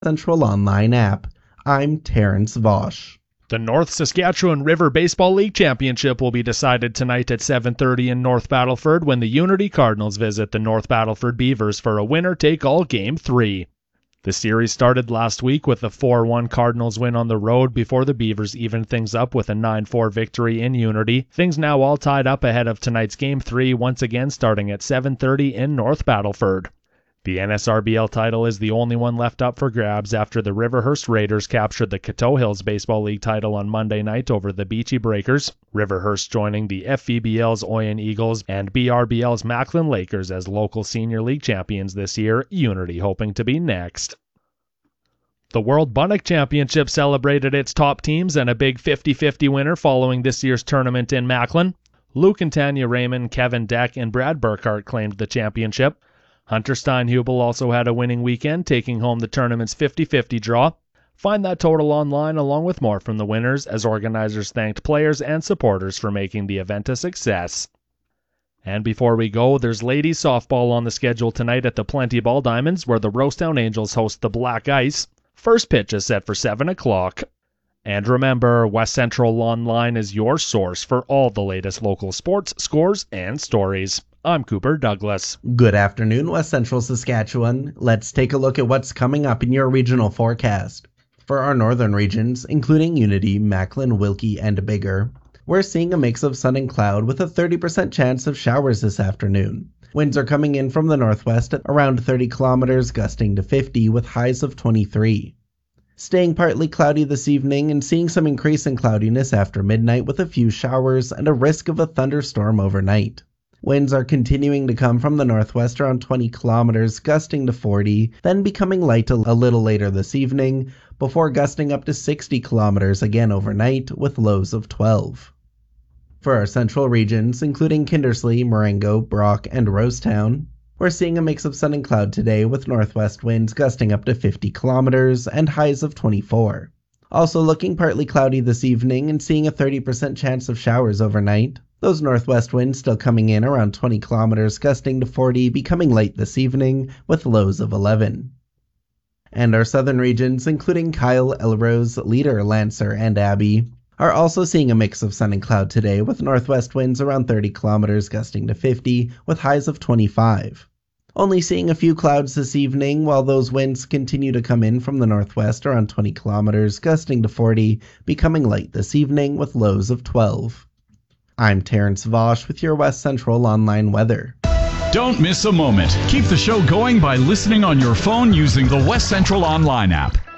Central Online app. I'm Terrence Vosch. The North Saskatchewan River Baseball League Championship will be decided tonight at 7:30 in North Battleford when the Unity Cardinals visit the North Battleford Beavers for a winner-take-all Game 3. The series started last week with a 4-1 Cardinals win on the road before the Beavers evened things up with a 9-4 victory in Unity. Things now all tied up ahead of tonight's Game 3, once again starting at 7:30 in North Battleford. The NSRBL title is the only one left up for grabs after the Riverhurst Raiders captured the Coteau Hills Baseball League title on Monday night over the Beachy Breakers, Riverhurst joining the FVBL's Oyen Eagles and BRBL's Macklin Lakers as local senior league champions this year, Unity hoping to be next. The World Bunnock Championship celebrated its top teams and a big 50-50 winner following this year's tournament in Macklin. Luke and Tanya Raymond, Kevin Deck, and Brad Burkhart claimed the championship. Hunter Steinhubel also had a winning weekend, taking home the tournament's 50-50 draw. Find that total online along with more from the winners as organizers thanked players and supporters for making the event a success. And before we go, there's ladies softball on the schedule tonight at the Plenty Ball Diamonds where the Rosetown Angels host the Black Ice. First pitch is set for 7 o'clock. And remember, West Central Online is your source for all the latest local sports, scores, and stories. I'm Cooper Douglas. Good afternoon, West Central Saskatchewan. Let's take a look at what's coming up in your regional forecast. For our northern regions, including Unity, Macklin, Wilkie, and Biggar, we're seeing a mix of sun and cloud with a 30% chance of showers this afternoon. Winds are coming in from the northwest at around 30 kilometers, gusting to 50 with highs of 23. Staying partly cloudy this evening and seeing some increase in cloudiness after midnight with a few showers and a risk of a thunderstorm overnight. Winds are continuing to come from the northwest around 20 kilometers, gusting to 40, then becoming light a little later this evening, before gusting up to 60 kilometers again overnight with lows of 12. For our central regions, including Kindersley, Marengo, Brock, and Rosetown, we're seeing a mix of sun and cloud today with northwest winds gusting up to 50 kilometers and highs of 24. Also looking partly cloudy this evening and seeing a 30% chance of showers overnight. Those northwest winds still coming in around 20 kilometers, gusting to 40, becoming light this evening with lows of 11. And our southern regions, including Kyle, Elrose, Leader, Lancer, and Abbey, are also seeing a mix of sun and cloud today with northwest winds around 30 kilometers, gusting to 50, with highs of 25. Only seeing a few clouds this evening, while those winds continue to come in from the northwest around 20 kilometers, gusting to 40, becoming light this evening with lows of 12. I'm Terrence Vosch with your West Central Online weather. Don't miss a moment. Keep the show going by listening on your phone using the West Central Online app.